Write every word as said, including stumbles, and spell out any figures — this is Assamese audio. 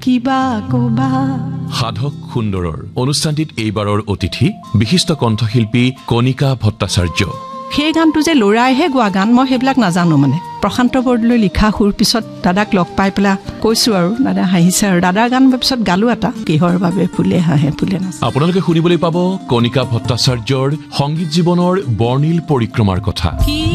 কিবা কোবা সাধক সুন্দৰৰ অনুষ্ঠানটিত এইবাৰৰ অতিথি বিশিষ্ট কণ্ঠশিল্পী কণিকা ভট্টাচাৰ্য। সেই গানটো যে লৰাইহে গোৱা গান, মই সেইবিলাক নাজানো। মানে প্ৰশান্ত বৰদলৈ লিখা সুৰ পিছত দাদাক লগ পাই পেলাই কৈছো আৰু দাদা হাঁহিছে আৰু দাদাৰ গান পিছত গালো এটা, কিহৰ বাবে ফুলে হাঁহে ফুলে নাচে। আপোনালোকে শুনিবলৈ পাব কণিকা ভট্টাচাৰ্যৰ সংগীত জীৱনৰ বৰ্ণিল পৰিক্ৰমাৰ কথা।